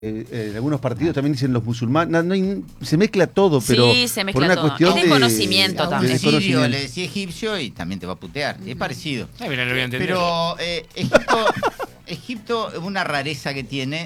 En algunos partidos también dicen los musulmanes, se mezcla todo, pero sí, se mezcla por una todo. cuestión Es de conocimiento también. Sirio le decía egipcio y también te va a putear, es parecido. Pero Egipto es una rareza que tiene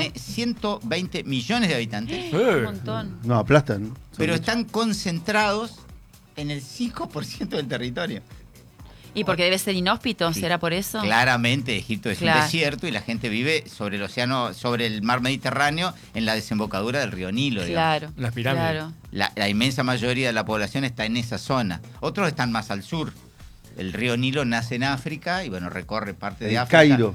120 millones de habitantes. Un montón. No, aplastan. Pero están concentrados en el 5% del territorio. ¿Y porque debe ser inhóspito? Sí. ¿Será por eso? Claramente, Egipto es un Claro. desierto y la gente vive sobre el océano, sobre el mar Mediterráneo, en la desembocadura del río Nilo. Claro. Las pirámides. Claro. La inmensa mayoría de la población está en esa zona. Otros están más al sur. El río Nilo nace en África y bueno, recorre parte de El África. Cairo.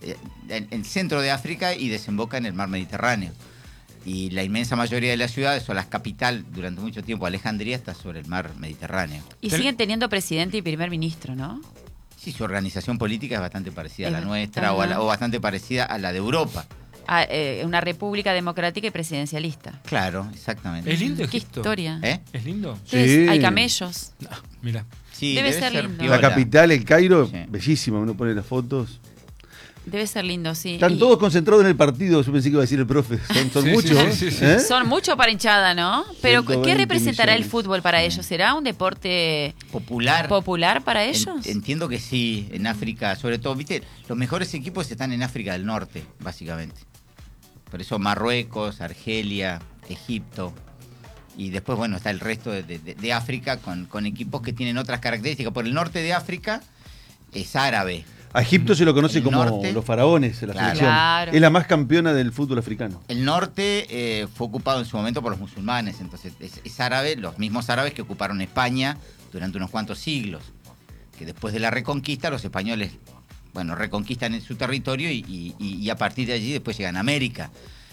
El centro de África y desemboca en el mar Mediterráneo. Y la inmensa mayoría de las ciudades, o la capital durante mucho tiempo, Alejandría, está sobre el mar Mediterráneo. Y siguen teniendo presidente y primer ministro, ¿no? Sí, su organización política es bastante parecida a la Es- nuestra ajá. o bastante parecida a la de Europa. Una república democrática y presidencialista. Claro, exactamente. ¿Es lindo ¿Qué Egipto? historia? ¿Eh? ¿Es lindo? Sí. Hay camellos. Mira. Sí, Debe ser lindo. piola. La capital, el Cairo, Sí. bellísima, uno pone las fotos. Debe ser lindo, sí. Están Y todos concentrados en el partido, yo pensé que iba a decir el profe. Son Sí, muchos. sí, sí. ¿eh? son mucho para hinchada, ¿no? Pero ¿qué 120 representará el millones. fútbol para ellos? ¿Será un deporte Popular. popular para ellos? Entiendo que sí, en África, sobre todo, viste, los mejores equipos están en África del Norte, básicamente. Por eso Marruecos, Argelia, Egipto. Y después, bueno, está el resto de África con equipos que tienen otras características. Por el norte de África es árabe. A Egipto se lo conoce El como norte. los faraones de la Claro. selección. Claro. Es la más campeona del fútbol africano. El norte fue ocupado en su momento por los musulmanes, entonces es árabe, los mismos árabes que ocuparon España durante unos cuantos siglos. Que después de la reconquista los españoles, bueno, reconquistan en su territorio y a partir de allí después llegan a América.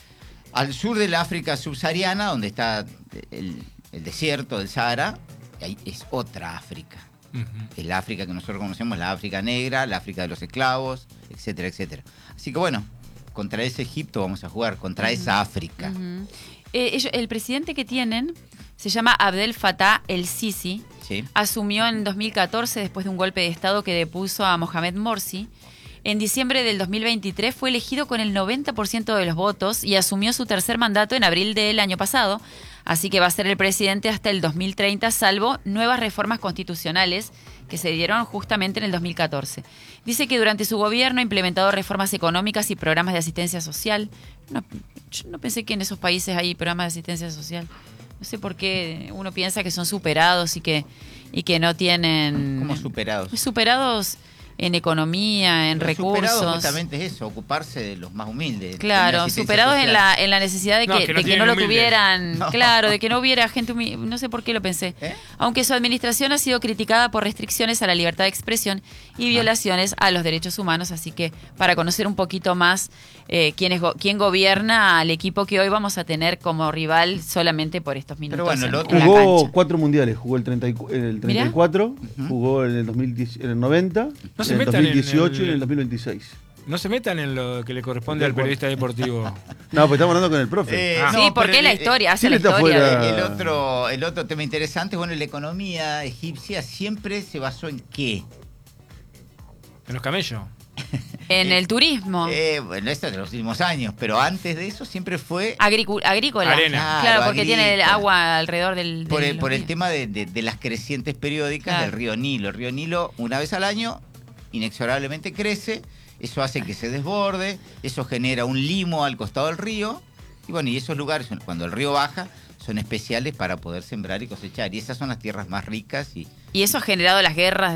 Al sur de la África subsahariana, donde está el desierto del Sahara, ahí es otra África. Es la África que nosotros conocemos, la África negra, la África de los esclavos, etcétera, etcétera. Así que bueno, contra ese Egipto vamos a jugar, contra esa África. Ujú. El presidente que tienen se llama Abdel Fattah el-Sisi. ¿Sí? Asumió en 2014 después de un golpe de Estado que depuso a Mohamed Morsi. En diciembre del 2023 fue elegido con el 90% de los votos y asumió su tercer mandato en abril del año pasado. Así que va a ser el presidente hasta el 2030, salvo nuevas reformas constitucionales que se dieron justamente en el 2014. Dice que durante su gobierno ha implementado reformas económicas y programas de asistencia social. Yo no pensé que en esos países hay programas de asistencia social. No sé por qué uno piensa que son superados y que no tienen... ¿Cómo superados? Superados en economía, en recursos. Superados justamente es eso, ocuparse de los más humildes. Claro, tener asistencia superados social. en la necesidad de No, que, que no de que tienen no lo humildes. tuvieran. No. Claro, de que no hubiera gente humilde. No sé por qué lo pensé. ¿Eh? Aunque su administración ha sido criticada por restricciones a la libertad de expresión y violaciones a los derechos humanos. Así que para conocer un poquito más quién gobierna al equipo que hoy vamos a tener como rival solamente por estos minutos bueno, el en otro- la Jugó cancha. 4 mundiales, jugó el 34, jugó en el 2010, en el 90, No se en el metan en 2018 y en el- el 2026. No se metan en lo que le corresponde al periodista deportivo. No, pues estamos hablando con el profe. Sí, no, porque pero la historia, hace la Chile está historia. fuera. El otro tema interesante, bueno, la economía egipcia siempre se basó en qué. En los camellos. En el turismo. Bueno, esto de los últimos años, pero antes de eso siempre fue Agrícola. Arena. Claro, porque tiene el agrícola. agua alrededor del... por de el, los por el ríos. tema de las crecientes periódicas Claro. del río Nilo. El río Nilo, una vez al año, inexorablemente crece, eso hace que se desborde, eso genera un limo al costado del río, y bueno, y esos lugares, cuando el río baja, son especiales para poder sembrar y cosechar, y esas son las tierras más ricas y... Y eso ha generado las guerras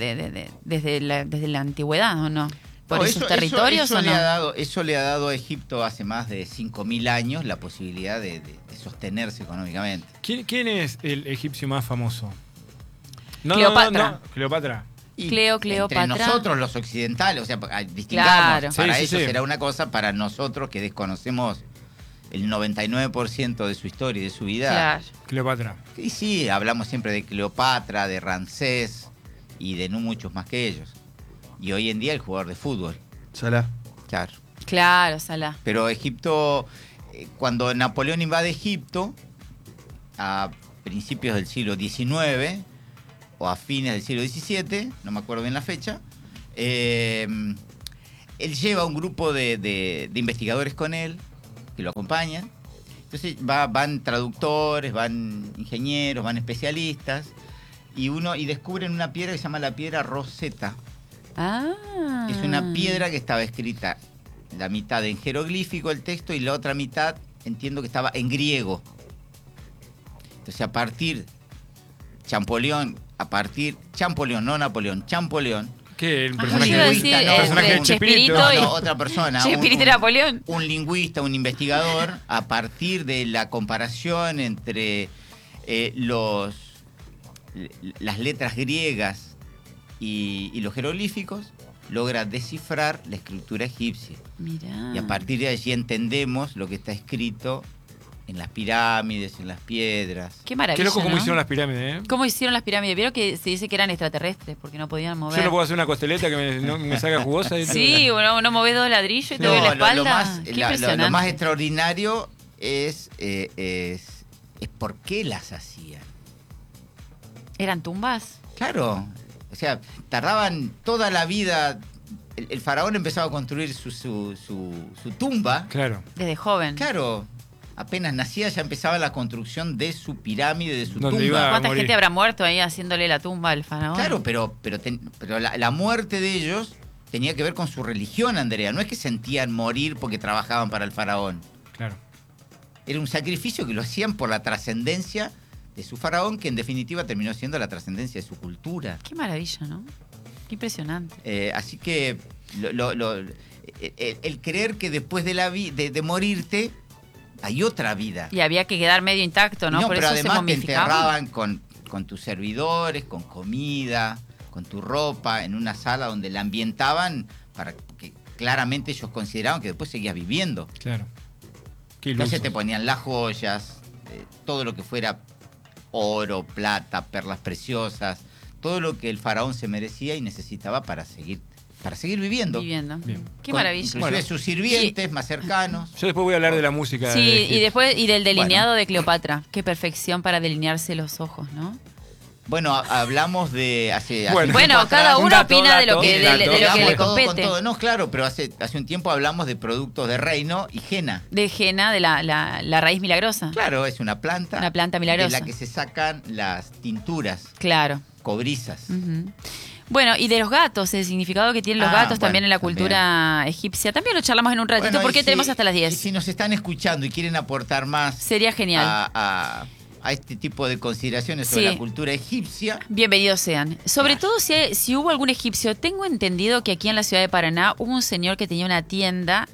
desde la antigüedad, ¿o no? ¿Por No, esos territorios eso o no? eso le ha dado a Egipto hace más de 5.000 años la posibilidad de sostenerse económicamente. ¿Quién es el egipcio más famoso? No, Cleopatra. Cleopatra. Y Cleopatra. entre nosotros los occidentales, o sea, distingamos, Claro. para Sí, sí, ellos sí. será una cosa, para nosotros que desconocemos el 99% de su historia y de su vida. Claro. Cleopatra. Y sí, hablamos siempre de Cleopatra, de Ramsés y de no muchos más que ellos. Y hoy en día el jugador de fútbol, Salah. claro. Claro, Salah. Pero Egipto, cuando Napoleón invade Egipto, a principios del siglo XIX, o a fines del siglo XVII, no me acuerdo bien la fecha, él lleva un grupo de investigadores con él que lo acompañan. Entonces van traductores, van ingenieros, van especialistas y descubren una piedra que se llama la piedra Rosetta. Es una piedra que estaba escrita la mitad en jeroglífico el texto y la otra mitad entiendo que estaba en griego. Entonces Champollion, no Napoleón, Champollion. ¿Qué? El personaje de Chespirito. No, otra persona. Chespirito y Napoleón. Un lingüista, un investigador, a partir de la comparación entre las letras griegas y los jeroglíficos, logra descifrar la escritura egipcia. Mirá. Y a partir de allí entendemos lo que está escrito en las pirámides, en las piedras. Qué maravilla. Qué loco cómo ¿no? hicieron las pirámides, ¿eh? ¿Cómo hicieron las pirámides? ¿Vieron que se dice que eran extraterrestres porque no podían mover? Yo no puedo hacer una costeleta que me salga jugosa. Sí, no movés 2 ladrillos y te duele la espalda. Qué impresionante. Lo más extraordinario es por qué las hacían. ¿Eran tumbas? Claro. O sea, tardaban toda la vida. El faraón empezaba a construir su tumba. Claro. Desde joven. Claro. Apenas nacía ya empezaba la construcción de su pirámide, de su tumba. ¿Cuánta gente habrá muerto ahí haciéndole la tumba al faraón? Claro, pero la muerte de ellos tenía que ver con su religión, Andrea. No es que sentían morir porque trabajaban para el faraón. Claro. Era un sacrificio que lo hacían por la trascendencia de su faraón, que en definitiva terminó siendo la trascendencia de su cultura. Qué maravilla, ¿no? Qué impresionante. Así que el creer que después de morirte hay otra vida. Y había que quedar medio intacto, ¿no? Por pero eso además se te momificaban. enterraban con tus servidores, con comida, con tu ropa, en una sala donde la ambientaban para que claramente ellos consideraban que después seguías viviendo. Claro. Entonces te ponían las joyas, todo lo que fuera oro, plata, perlas preciosas, todo lo que el faraón se merecía y necesitaba para seguir viviendo. Bien. Qué maravilla. Inclusive sus sirvientes más cercanos. Yo después voy a hablar de la música. Sí, y del delineado de Cleopatra. Qué perfección para delinearse los ojos, ¿no? Bueno, hablamos de hace bueno, cada uno opina de lo que le compete. Todo. No, claro, pero hace un tiempo hablamos de productos de reino y henna. De henna, de la raíz milagrosa. Claro, es una planta. Una planta milagrosa. De la que se sacan las tinturas. Claro. Cobrizas. Uh-huh. Bueno, y de los gatos, el significado que tienen los gatos también en la cultura egipcia. También lo charlamos en un ratito porque tenemos hasta las 10. Si nos están escuchando y quieren aportar más... Sería genial. A este tipo de consideraciones sobre la cultura egipcia. Bienvenidos sean. Sobre todo si hubo algún egipcio. Tengo entendido que aquí en la ciudad de Paraná hubo un señor que tenía una tienda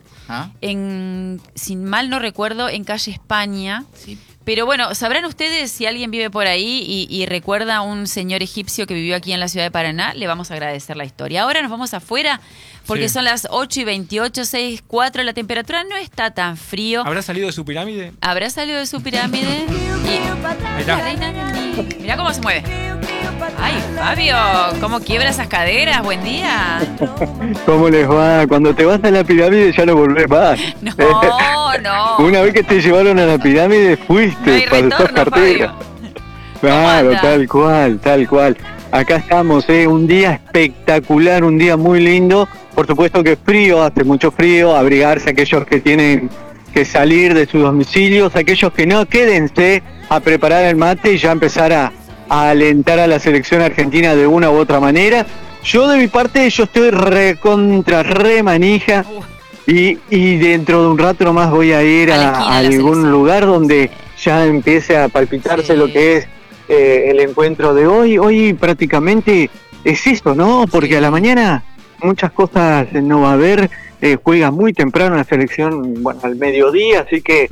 sin mal no recuerdo, en calle España. Sí. Pero bueno, sabrán ustedes si alguien vive por ahí y recuerda a un señor egipcio que vivió aquí en la ciudad de Paraná, le vamos a agradecer la historia. Ahora nos vamos afuera porque son las 8:28, 6:04, la temperatura no está tan frío. ¿Habrá salido de su pirámide? Habrá salido de su pirámide y la reina mirá cómo se mueve. Ay, Fabio, cómo quiebra esas caderas, buen día. ¿Cómo les va? Cuando te vas a la pirámide ya no volvés más. No. Una vez que te llevaron a la pirámide fuiste, no hay retorno, Fabio. Claro, tal cual. Acá estamos, un día espectacular, un día muy lindo. Por supuesto que es frío, hace mucho frío, abrigarse aquellos que tienen que salir de sus domicilios, aquellos que no, quédense a preparar el mate y ya empezar a alentar a la selección argentina de una u otra manera. Yo de mi parte, yo estoy re manija y dentro de un rato nomás voy a ir a algún lugar donde ya empiece a palpitarse lo que es el encuentro de hoy. Hoy prácticamente es esto, ¿no? Porque a la mañana muchas cosas no va a haber, juega muy temprano la selección, al mediodía, así que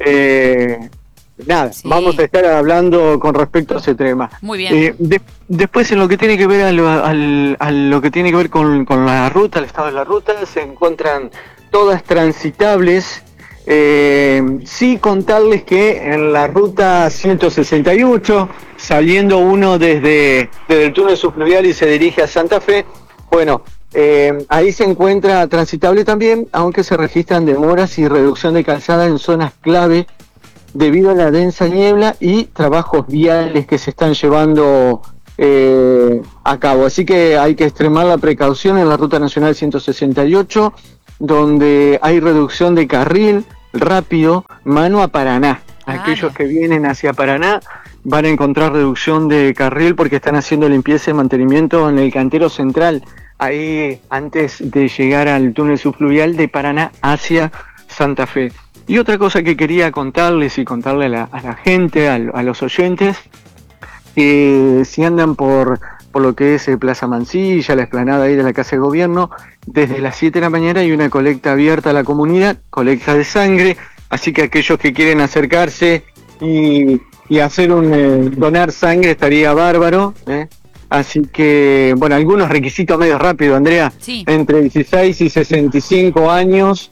vamos a estar hablando con respecto a ese tema. Muy bien. Después en lo que tiene que ver a lo que tiene que ver con la ruta, el estado de la ruta, se encuentran todas transitables. Sí contarles que en la ruta 168, saliendo uno desde el túnel subfluvial y se dirige a Santa Fe, ahí se encuentra transitable también, aunque se registran demoras y reducción de calzada en zonas clave debido a la densa niebla y trabajos viales que se están llevando a cabo. Así que hay que extremar la precaución en la Ruta Nacional 168, donde hay reducción de carril, rápido mano a Paraná. Aquellos que vienen hacia Paraná van a encontrar reducción de carril porque están haciendo limpieza y mantenimiento en el cantero central, ahí antes de llegar al túnel subfluvial de Paraná hacia Santa Fe. Y otra cosa que quería contarles y contarle a la gente, a los oyentes, que si andan por lo que es Plaza Mansilla, la explanada ahí de la Casa de Gobierno, desde las 7 de la mañana hay una colecta abierta a la comunidad, colecta de sangre, así que aquellos que quieren acercarse y hacer donar sangre estaría bárbaro, ¿eh? Así que, bueno, algunos requisitos medio rápido, Andrea, sí. Entre 16 y 65 años,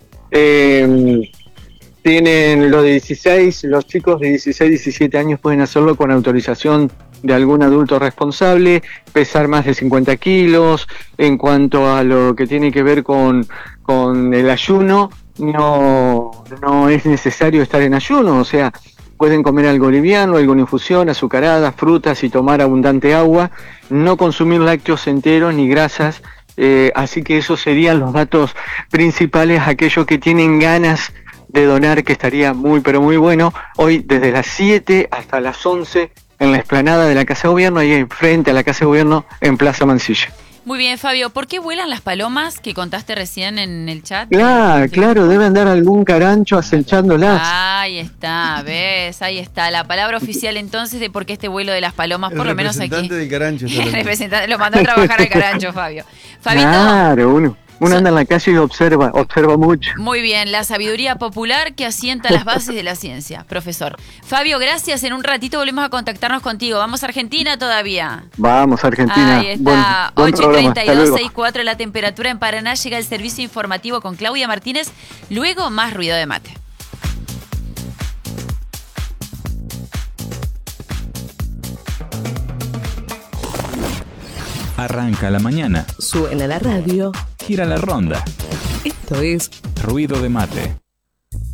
tienen lo de 16, los chicos de 16, 17 años pueden hacerlo con autorización de algún adulto responsable, pesar más de 50 kilos. En cuanto a lo que tiene que ver con el ayuno, no es necesario estar en ayuno, o sea, pueden comer algo liviano, alguna infusión, azucaradas, frutas y tomar abundante agua, no consumir lácteos enteros ni grasas, así que esos serían los datos principales, aquellos que tienen ganas de donar, que estaría muy pero muy bueno. Hoy desde las 7 hasta las 11 en la explanada de la Casa de Gobierno, ahí enfrente a la Casa de Gobierno en Plaza Mansilla. Muy bien, Fabio. ¿Por qué vuelan las palomas que contaste recién en el chat? Claro, debe andar algún carancho acechándolas. Ahí está, ¿ves? Ahí está. La palabra oficial entonces de por qué este vuelo de las palomas, por lo menos aquí. El representante del carancho. El representante, lo mandó a trabajar al carancho, Fabio. Fabito. Claro, uno anda en la calle y observa mucho. Muy bien, la sabiduría popular que asienta las bases de la ciencia, profesor. Fabio, gracias. En un ratito volvemos a contactarnos contigo. ¿Vamos a Argentina todavía? Vamos a Argentina. Ahí está, 8:32, 6:04 la temperatura en Paraná. Llega el servicio informativo con Claudia Martínez. Luego, más ruido de mate. Arranca la mañana. Suena la radio. Gira la ronda. Esto es Ruido de mate.